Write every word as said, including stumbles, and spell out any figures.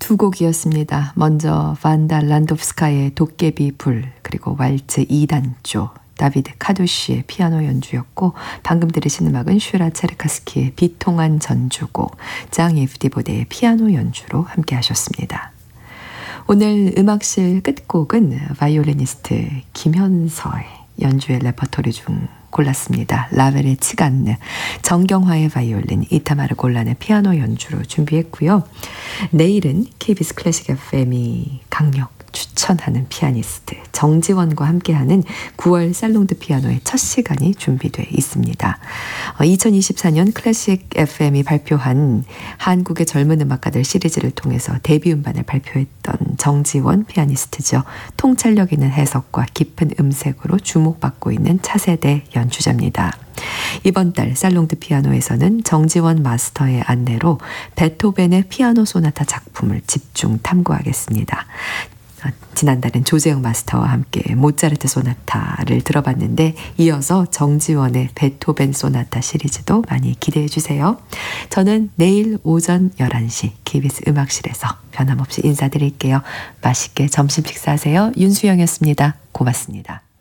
두 곡이었습니다. 먼저 반다 란도프스카의 도깨비 불, 그리고 왈츠 이 단조, 다비드 카두시의 피아노 연주였고, 방금 들으신 음악은 슈라 체르카스키의 비통한 전주곡, 장 예프디보데의 피아노 연주로 함께 하셨습니다. 오늘 음악실 끝곡은 바이올리니스트 김현서의 연주의 레퍼토리 중 골랐습니다. 라벨의 치간느, 정경화의 바이올린, 이타마르 골란의 피아노 연주로 준비했고요. 내일은 케이비에스 클래식 에프엠이 강력 추천하는 피아니스트 정지원과 함께하는 구월 살롱드 피아노의 첫 시간이 준비되어 있습니다. 이천이십사 년 클래식 에프엠이 발표한 한국의 젊은 음악가들 시리즈를 통해서 데뷔 음반을 발표했던 정지원 피아니스트죠. 통찰력 있는 해석과 깊은 음색으로 주목받고 있는 차세대 연주자입니다. 이번 달 살롱드 피아노에서는 정지원 마스터의 안내로 베토벤의 피아노 소나타 작품을 집중 탐구하겠습니다. 지난달엔 조재영 마스터와 함께 모차르트 소나타를 들어봤는데, 이어서 정지원의 베토벤 소나타 시리즈도 많이 기대해 주세요. 저는 내일 오전 열한 시 케이비에스 음악실에서 변함없이 인사드릴게요. 맛있게 점심 식사하세요. 윤수영이었습니다. 고맙습니다.